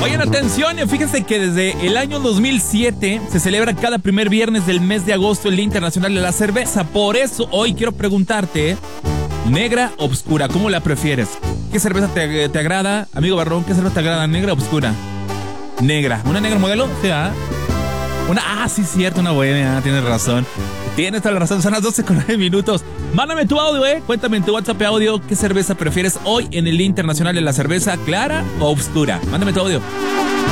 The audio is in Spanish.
Oigan, atención, fíjense que desde el año 2007 se celebra cada primer viernes del mes de agosto el Día Internacional de la Cerveza. Por eso hoy quiero preguntarte, ¿negra o oscura? ¿Cómo la prefieres? ¿Qué cerveza te agrada? Amigo Barrón, ¿qué cerveza te agrada? ¿Negra o oscura? Negra. ¿Una negra modelo? Sí, sí, cierto, una bohemia, tienes razón. Tienes toda la razón, son las 12:09. Mándame tu audio, cuéntame en tu WhatsApp audio qué cerveza prefieres hoy en el Día Internacional de la Cerveza, ¿clara o oscura? Mándame tu audio.